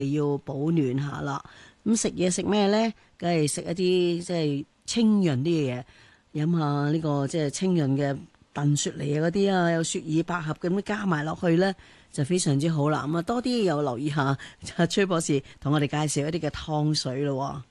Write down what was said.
要保暖下啦。咁食嘢食咩呢？梗係食一啲即係清潤啲嘅嘢，飲下呢個即係清潤嘅燉雪梨啊嗰啲啊，有雪耳百合咁樣加埋落去呢，就非常之好啦。咁啊多啲又留意下崔博士同我哋介紹一啲嘅湯水咯。